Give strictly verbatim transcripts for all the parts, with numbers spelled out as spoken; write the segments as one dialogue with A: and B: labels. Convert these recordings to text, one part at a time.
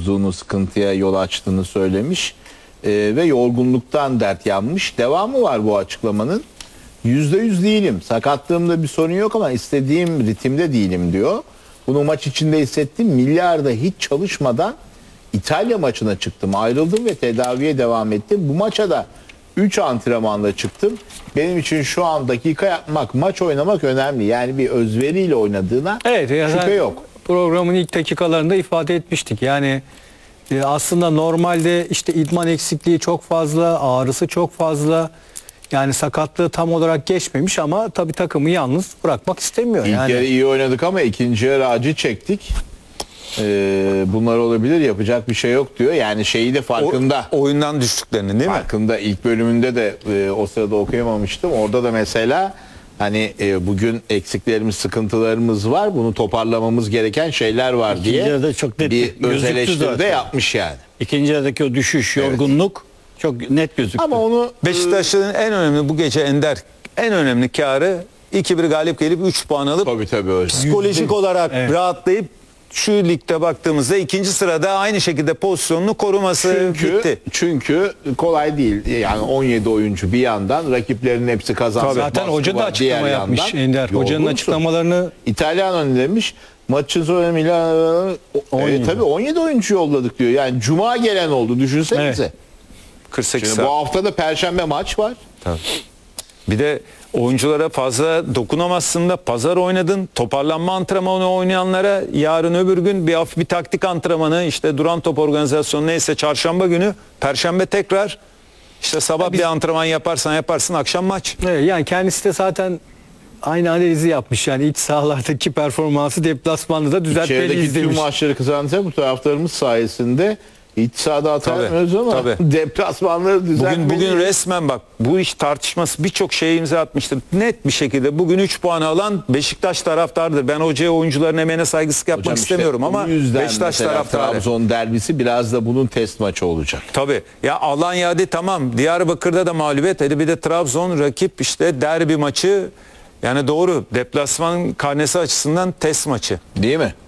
A: bozduğunu, sıkıntıya yol açtığını söylemiş. Ee, ve yorgunluktan dert yanmış. Devamı var bu açıklamanın. Yüzde yüz değilim. Sakatlığımda bir sorun yok ama istediğim ritimde değilim diyor. Bunu maç içinde hissettim. Milyarda hiç çalışmadan İtalya maçına çıktım. Ayrıldım ve tedaviye devam ettim. Bu maça da üç antrenmanla çıktım. Benim için şu an dakika yapmak, maç oynamak önemli. Yani bir özveriyle oynadığına
B: evet, yani
A: şüphe yok.
B: Programın ilk dakikalarında ifade etmiştik. Yani e, aslında normalde işte idman eksikliği çok fazla, ağrısı çok fazla. Yani sakatlığı tam olarak geçmemiş ama tabii takımı yalnız bırakmak istemiyor.
A: İlk
B: yani.
A: yarı iyi oynadık ama ikinci yarı acı çektik. Ee, bunlar olabilir, yapacak bir şey yok diyor. Yani şeyi de farkında.
C: O, oyundan düştüklerini değil mi?
A: Farkında. İlk bölümünde de e, o sırada okuyamamıştım. Orada da mesela hani e, bugün eksiklerimiz, sıkıntılarımız var. Bunu toparlamamız gereken şeyler var
D: İkinci
A: diye
D: yarıda çok net
A: bir öz
D: gözüktü
A: eleştiri de
D: zaten.
A: yapmış yani.
D: İkinci yarıdaki o düşüş, yorgunluk çok net gözüktü.
A: Ama onu
C: Beşiktaş'ın en önemli bu gece Ender en önemli karı iki bir galip gelip üç puan alıp
A: tabii tabii öyle.
C: psikolojik olarak
B: Evet.
C: rahatlayıp şu ligde baktığımızda ikinci sırada aynı şekilde pozisyonunu koruması
A: Çünkü,
C: bitti.
A: çünkü kolay değil. Yani on yedi oyuncu bir yandan, rakiplerin hepsi kazandı.
B: Zaten hoca da açıklama yapmış Ender. Hocanın
A: Yorgunsun.
B: açıklamalarını
A: İtalyan ne demiş? Maçın sonu Milan e, tabii on yedi oyuncu yolladık diyor. Yani cuma gelen oldu, düşünsenize.
B: Evet.
C: kırk sekiz
A: Şimdi
C: saat.
A: bu hafta da perşembe maç var.
C: Tabii. Bir de oyunculara fazla dokunamazsın da pazar oynadın. Toparlanma antrenmanı oynayanlara yarın öbür gün bir hafif bir taktik antrenmanı, işte duran top organizasyonu neyse çarşamba günü, perşembe tekrar işte sabah bir antrenman yaparsan yaparsın, akşam maç.
B: evet, yani kendisi de zaten aynı analizi yapmış. Yani iç sahalardaki performansı deplasmanda da düzeltmeliyiz
A: İçerideki tüm
B: demiş.
A: maçları kazanırsa bu taraftarımız sayesinde iç sahada atamıyoruz ama
C: tabii.
A: deplasmanları düzeltmeliyiz.
C: Bugün bugün resmen bak bu iş tartışması birçok şeye imza atmıştır. Net bir şekilde bugün üç puan alan Beşiktaş taraftarıdır. Ben hocaya, oyuncuların emeğine saygısızlık yapmak
A: Hocam işte
C: istemiyorum
A: o
C: ama
A: yüzden
C: Beşiktaş
A: mesela
C: taraftarı.
A: Trabzon derbisi biraz da bunun test maçı olacak.
C: Tabii. Ya Alanya hadi tamam. Diyarbakır'da da mağlubiyet. Hadi bir de Trabzon rakip, işte derbi maçı. Yani doğru. Deplasman karnesi açısından test maçı.
A: Değil mi?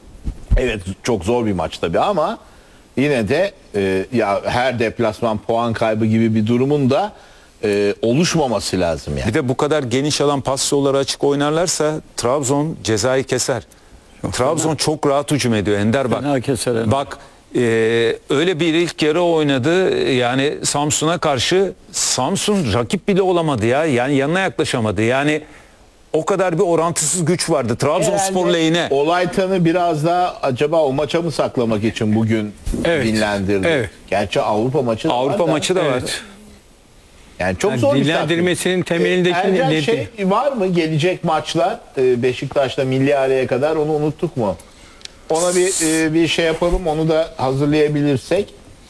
A: Evet, çok zor bir maç tabii ama yine de e, ya her deplasman puan kaybı gibi bir durumun da e, oluşmaması lazım yani.
C: Bir de bu kadar geniş alan pas yolları açık oynarlarsa Trabzon cezayı keser. Trabzon
D: fena.
C: çok rahat hücum ediyor Ender, bak.
D: Fena keser, evet.
C: Bak e, öyle bir ilk yarı oynadı yani Samsun'a karşı. Samsun rakip bile olamadı ya. Yani yanına yaklaşamadı. Yani o kadar bir orantısız güç vardı Trabzonspor
A: Herhalde
C: lehine.
A: Olay tanı biraz daha acaba o maça mı saklamak için bugün
B: Evet,
A: dinlendirdi?
B: evet.
A: Gerçi Avrupa maçı da
C: Avrupa
A: var da.
C: maçı da var.
B: Evet.
A: Yani çok
B: Yani
A: zor bir
B: dinlendirmesinin
A: taktik.
B: temelindeki
A: E, Ercan,
B: neydi?
A: şey var mı gelecek maçlar e, Beşiktaş'ta milli araya kadar, onu unuttuk mu? Ona bir e, bir şey yapalım, onu da hazırlayabilirsek.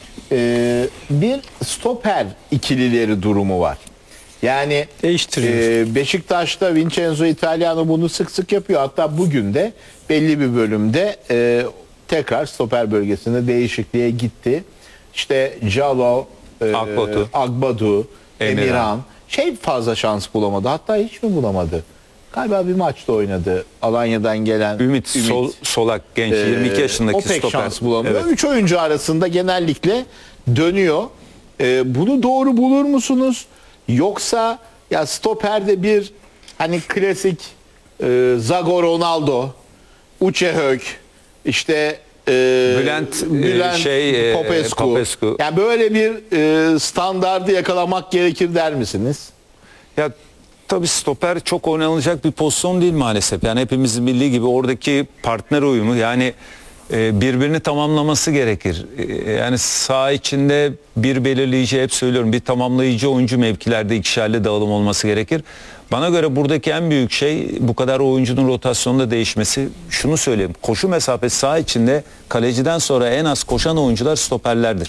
A: E, bir stoper ikilileri durumu var. Yani
B: Değiştiriyor.
A: e, Beşiktaş'ta Vincenzo Italiano bunu sık sık yapıyor. Hatta bugün de belli bir bölümde e, tekrar stoper bölgesinde değişikliğe gitti. İşte Jalo, e,
C: Akbatu.
A: Agbadu,
C: Emirhan.
A: Emirhan şey fazla şans bulamadı. Hatta hiç mi bulamadı? Galiba bir maçta oynadı. Alanya'dan gelen
C: Ümit, Sol, Solak genç
A: Ee,
C: yirmi iki yaşındaki
A: o pek
C: stoper.
A: şans bulamıyor.
C: Evet.
A: Üç oyuncu arasında genellikle dönüyor. Ee, bunu doğru bulur musunuz? Yoksa ya stoperde bir hani klasik e, Zago Ronaldo, Uçehök, işte e,
C: Bülent, e,
A: Bülent
C: şey, e,
A: Popescu.
C: Popescu.
A: Yani böyle bir e, standardı yakalamak gerekir der misiniz?
C: Ya tabii stoper çok oynanılacak bir pozisyon değil maalesef. Yani hepimizin bildiği gibi oradaki partner uyumu, yani e, birbirini tamamlaması gerekir. E, yani saha içinde bir belirleyici, hep söylüyorum, bir tamamlayıcı oyuncu mevkilerde ikişerli dağılım olması gerekir. Bana göre buradaki en büyük şey bu kadar oyuncunun rotasyonda değişmesi. Şunu söyleyeyim, koşu mesafesi saha içinde kaleciden sonra en az koşan oyuncular stoperlerdir.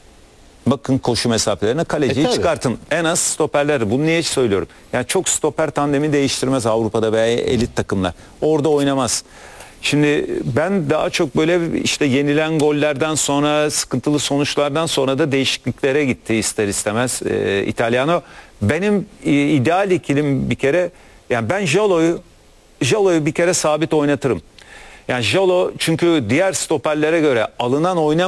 C: Bakın koşu mesafelerine, kaleciyi
A: E, tabii.
C: çıkartın. En az stoperler. Bunu niye söylüyorum? Yani çok stoper tandemi değiştirmez Avrupa'da veya elit takımlar. Orada oynamaz. Şimdi ben daha çok böyle işte yenilen gollerden sonra, sıkıntılı sonuçlardan sonra da değişikliklere gitti ister istemez e, İtalyano. Benim e, ideal ikilim bir kere, yani ben Jalo'yu Jalo'yu bir kere sabit oynatırım. Yani Jalo çünkü diğer stoperlere göre alınan oynam